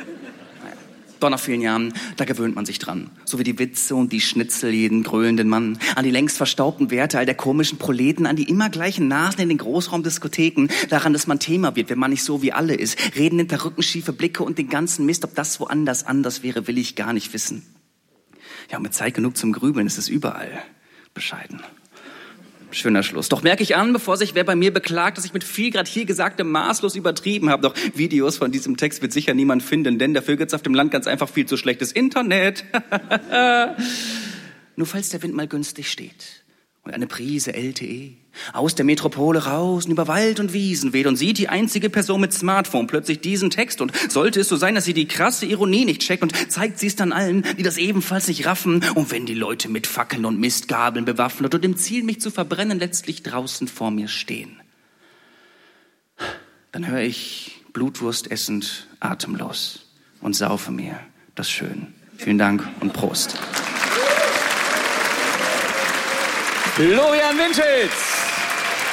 Doch nach vielen Jahren, da gewöhnt man sich dran. So wie die Witze und die Schnitzel jeden gröhlenden Mann. An die längst verstaubten Werte all der komischen Proleten, an die immer gleichen Nasen in den Großraumdiskotheken. Daran, dass man Thema wird, wenn man nicht so wie alle ist. Reden hinter Rücken, schiefe Blicke und den ganzen Mist. Ob das woanders anders wäre, will ich gar nicht wissen. Ja, und mit Zeit genug zum Grübeln ist es überall bescheiden. Schöner Schluss. Doch merke ich an, bevor sich wer bei mir beklagt, dass ich mit viel gerade hier Gesagtem maßlos übertrieben habe. Doch Videos von diesem Text wird sicher niemand finden, denn dafür gibt's auf dem Land ganz einfach viel zu schlechtes Internet. Nur falls der Wind mal günstig steht und eine Prise LTE aus der Metropole raus und über Wald und Wiesen weht und sieht die einzige Person mit Smartphone plötzlich diesen Text und sollte es so sein, dass sie die krasse Ironie nicht checkt und zeigt sie es dann allen, die das ebenfalls nicht raffen und wenn die Leute mit Fackeln und Mistgabeln bewaffnet und im Ziel, mich zu verbrennen, letztlich draußen vor mir stehen. Dann höre ich Blutwurst essend atemlos und saufe mir das schön. Vielen Dank und Prost. Florian Windschitz.